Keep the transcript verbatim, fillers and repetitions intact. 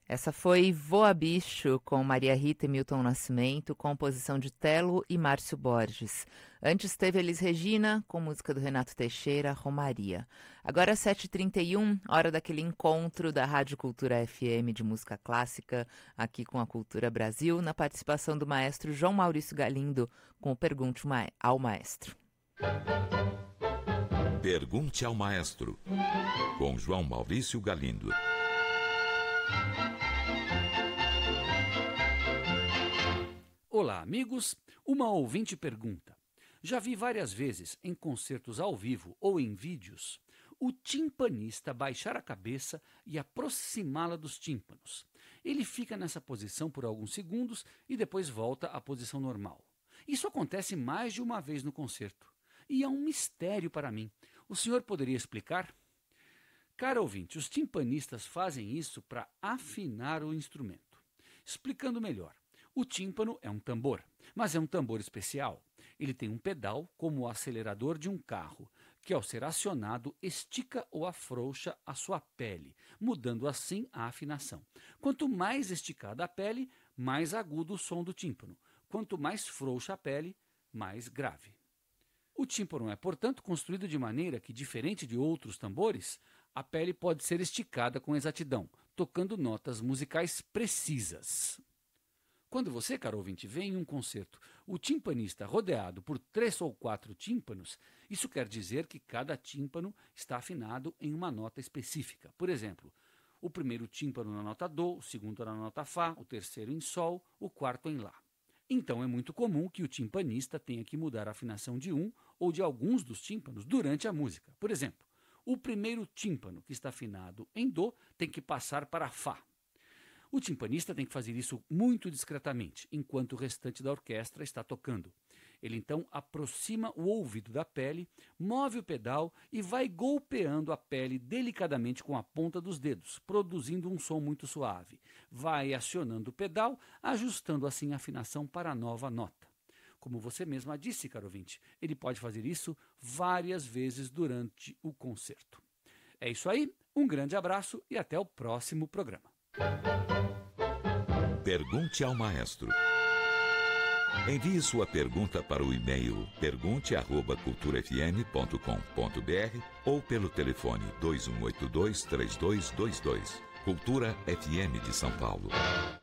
Essa foi Voa Bicho, com Maria Rita e Milton Nascimento, composição de Telo e Márcio Borges. Antes teve Elis Regina, com música do Renato Teixeira, Romaria. Agora sete e trinta e um, hora daquele encontro da Rádio Cultura F M de música clássica, aqui com a Cultura Brasil, na participação do maestro João Maurício Galindo, com o Pergunte ao Maestro. Pergunte ao Maestro, com João Maurício Galindo. Olá, amigos. Uma ouvinte pergunta: já vi várias vezes em concertos ao vivo ou em vídeos o timpanista baixar a cabeça e aproximá-la dos tímpanos. Ele fica nessa posição por alguns segundos e depois volta à posição normal. Isso acontece mais de uma vez no concerto e é um mistério para mim. O senhor poderia explicar? Cara ouvinte, os timpanistas fazem isso para afinar o instrumento. Explicando melhor. O tímpano é um tambor, mas é um tambor especial. Ele tem um pedal como o acelerador de um carro, que ao ser acionado estica ou afrouxa a sua pele, mudando assim a afinação. Quanto mais esticada a pele, mais agudo o som do tímpano. Quanto mais frouxa a pele, mais grave. O tímpano é, portanto, construído de maneira que, diferente de outros tambores, a pele pode ser esticada com exatidão, tocando notas musicais precisas. Quando você, caro ouvinte, vê em um concerto o timpanista rodeado por três ou quatro tímpanos, isso quer dizer que cada tímpano está afinado em uma nota específica. Por exemplo, o primeiro tímpano na nota Dó, o segundo na nota Fá, o terceiro em Sol, o quarto em Lá. Então é muito comum que o timpanista tenha que mudar a afinação de um ou de alguns dos tímpanos durante a música. Por exemplo, o primeiro tímpano que está afinado em Dó tem que passar para Fá. O timpanista tem que fazer isso muito discretamente, enquanto o restante da orquestra está tocando. Ele então aproxima o ouvido da pele, move o pedal e vai golpeando a pele delicadamente com a ponta dos dedos, produzindo um som muito suave. Vai acionando o pedal, ajustando assim a afinação para a nova nota. Como você mesma disse, caro ouvinte, ele pode fazer isso várias vezes durante o concerto. É isso aí, um grande abraço e até o próximo programa. Pergunte ao Maestro. Envie sua pergunta para o e-mail pergunte arroba cultura f m ponto com ponto b r ou pelo telefone dois um oito dois, três dois dois dois. Cultura F M de São Paulo.